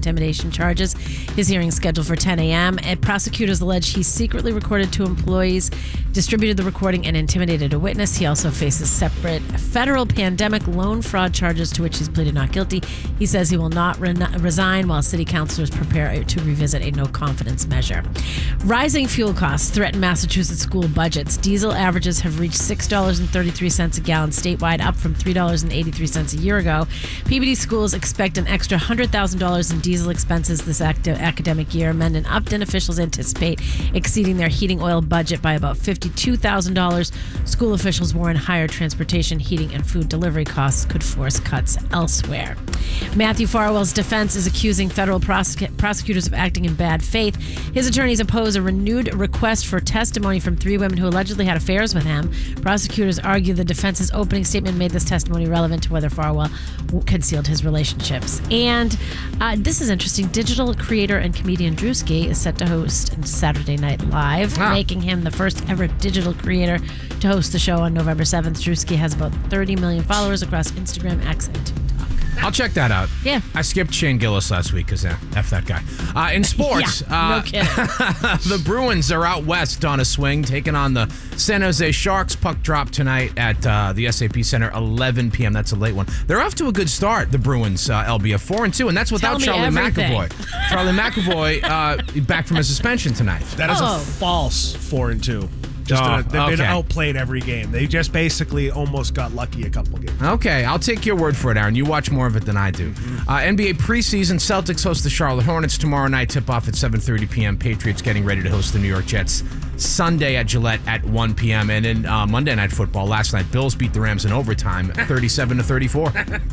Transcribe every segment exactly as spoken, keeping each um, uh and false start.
intimidation charges. His hearing is scheduled for ten a.m. And prosecutors allege he secretly recorded two employees, distributed the recording, and intimidated a witness. He also faces separate federal pandemic loan fraud charges to which he's pleaded not guilty. He says he will not re- resign while city councilors prepare to revisit a no-confidence measure. Rising fuel costs threaten Massachusetts school budgets. Diesel averages have reached six dollars and thirty-three cents a gallon statewide, up from three dollars and eighty-three cents a year ago. P B D schools expect an extra one hundred thousand dollars in diesel expenses this act- academic year. Mendon Upton officials anticipate exceeding their heating oil budget by about fifty-two thousand dollars. School officials warn higher transportation, heating, and food delivery costs could force cuts elsewhere. Matthew Farwell's defense is accusing federal prosec- prosecutors of acting in bad faith. His attorneys oppose a renewed request for testimony from three women who allegedly had affairs with him. Prosecutors argue the defense's opening statement made this testimony relevant to whether Farwell concealed his relationships. And uh, this is interesting. Digital creator and comedian Drewski is set to host Saturday Night Live, wow. making him the first ever digital creator to host the show on November seventh. Drewski has about thirty million followers across Instagram, X, and TikTok. I'll check that out. Yeah. I skipped Shane Gillis last week because, eh, F that guy. Uh, in sports, yeah, no uh, kidding. the Bruins are out west on a swing, taking on the San Jose Sharks. Puck drop tonight at uh, the S A P Center, eleven p.m. That's a late one. They're off to a good start, the Bruins, uh, L B F, four and two, and that's without Tell me Charlie everything. McAvoy. Charlie McAvoy uh, back from his suspension tonight. That is Oh. a false four and two. Just Oh, a, they've been okay. outplayed every game. They just basically almost got lucky a couple games. Okay, I'll take your word for it, Aaron. You watch more of it than I do. Mm-hmm. Uh, N B A preseason, Celtics host the Charlotte Hornets tomorrow night. Tip-off at seven thirty p.m. Patriots getting ready to host the New York Jets Sunday at Gillette at one p.m. And in uh, Monday Night Football, last night, Bills beat the Rams in overtime, thirty-seven to thirty-four.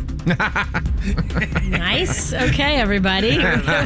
Nice. Okay, everybody.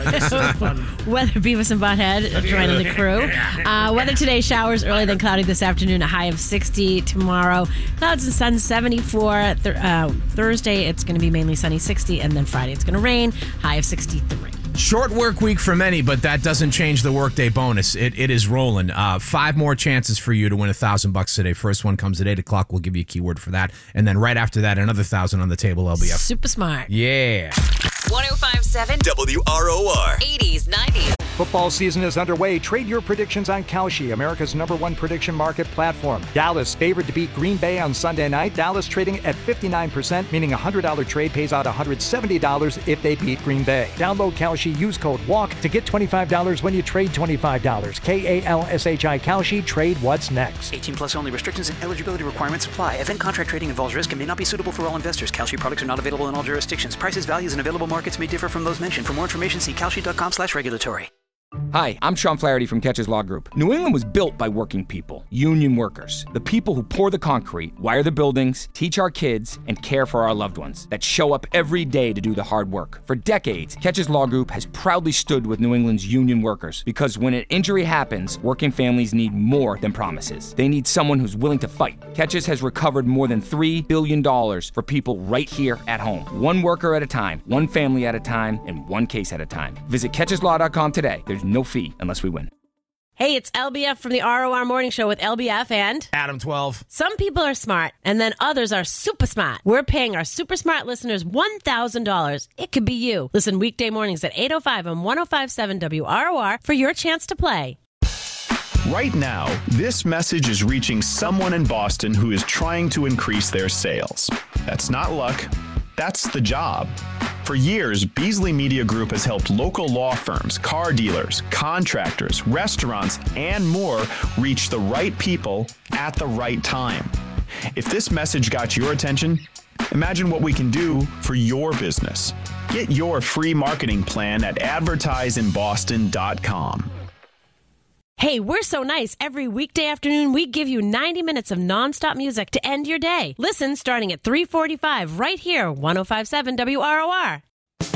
Weather, Beavis and Butthead joining the crew. Uh, weather today, showers early, then cloudy this afternoon, a high of sixty. Tomorrow, clouds and sun, seventy-four. Th- uh, Thursday, it's going to be mainly sunny, sixty. And then Friday, it's going to rain, high of sixty-three. Short work week for many, but that doesn't change the workday bonus. It It is rolling. Uh, five more chances for you to win a thousand bucks today. First one comes at eight o'clock. We'll give you a keyword for that. And then right after that, another thousand on the table, L B F. Super smart. Yeah. one oh five point seven W R O R. eighties, nineties. Football season is underway. Trade your predictions on Kalshi, America's number one prediction market platform. Dallas favored to beat Green Bay on Sunday night. Dallas trading at fifty-nine percent, meaning a one hundred dollars trade pays out one hundred seventy dollars if they beat Green Bay. Download Kalshi, use code WALK to get twenty-five dollars when you trade twenty-five dollars. K A L S H I Kalshi, trade what's next. eighteen plus only. Restrictions and eligibility requirements apply. Event contract trading involves risk and may not be suitable for all investors. Kalshi products are not available in all jurisdictions. Prices, values, and available markets may differ from those mentioned. For more information, see kalshi.com slash regulatory. Hi, I'm Sean Flaherty from Catches Law Group. New England was built by working people, union workers, the people who pour the concrete, wire the buildings, teach our kids, and care for our loved ones, that show up every day to do the hard work. For decades, Catches Law Group has proudly stood with New England's union workers, because when an injury happens, working families need more than promises. They need someone who's willing to fight. Catches has recovered more than three billion dollars for people right here at home. One worker at a time, one family at a time, and one case at a time. Visit catches law dot com today. There's no fee unless we win. Hey, it's L B F from the R O R Morning Show with L B F and Adam twelve. some people are smart, and then others are super smart. We're paying our super smart listeners one thousand dollars. It could be you. Listen weekday mornings at eight oh five on one oh five point seven W R O R for your chance to play. Right now, this message is reaching someone in Boston who is trying to increase their sales. That's not luck. That's the job. For years, Beasley Media Group has helped local law firms, car dealers, contractors, restaurants, and more reach the right people at the right time. If this message got your attention, imagine what we can do for your business. Get your free marketing plan at advertise in boston dot com. Hey, we're so nice. Every weekday afternoon, we give you ninety minutes of nonstop music to end your day. Listen starting at three forty-five right here, one oh five point seven W R O R.